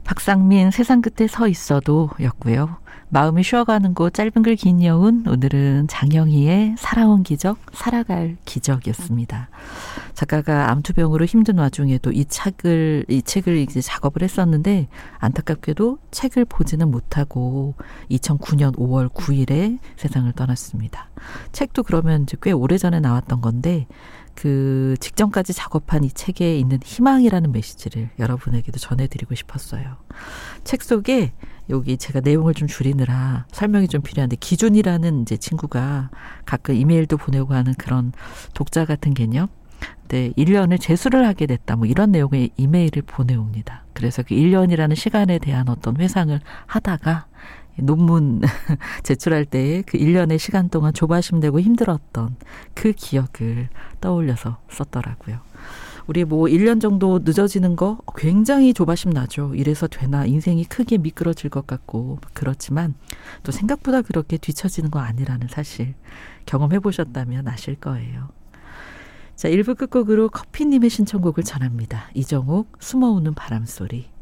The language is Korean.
박상민 세상 끝에 서 있어도 였고요. 마음이 쉬어가는 곳 짧은 글 긴 여운, 오늘은 장영희의 살아온 기적, 살아갈 기적이었습니다. 작가가 암투병으로 힘든 와중에도 이 책을 이제 작업을 했었는데 안타깝게도 책을 보지는 못하고 2009년 5월 9일에 세상을 떠났습니다. 책도 그러면 이제 꽤 오래전에 나왔던 건데 그 직전까지 작업한 이 책에 있는 희망이라는 메시지를 여러분에게도 전해드리고 싶었어요. 책 속에 여기 제가 내용을 좀 줄이느라 설명이 좀 필요한데 기준이라는 이제 친구가 가끔 이메일도 보내고 하는 그런 독자 같은 개념. 네, 1년을 재수를 하게 됐다. 뭐 이런 내용의 이메일을 보내옵니다. 그래서 그 1년이라는 시간에 대한 어떤 회상을 하다가 논문 제출할 때에 그 1년의 시간 동안 조바심 내고 힘들었던 그 기억을 떠올려서 썼더라고요. 우리 뭐 1년 정도 늦어지는 거 굉장히 조바심 나죠. 이래서 되나 인생이 크게 미끄러질 것 같고 그렇지만 또 생각보다 그렇게 뒤처지는 거 아니라는 사실 경험해 보셨다면 아실 거예요. 자, 1부 끝곡으로 커피님의 신청곡을 전합니다. 이정옥 숨어오는 바람소리.